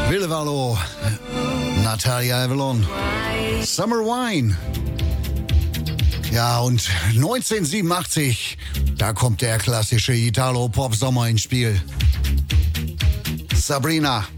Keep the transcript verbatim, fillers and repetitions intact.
Willevalo, Natalia Avalon, Summer Wine. Ja, und neunzehnhundertsiebenundachtzig, da kommt der klassische Italo-Pop-Sommer ins Spiel. Sabrina.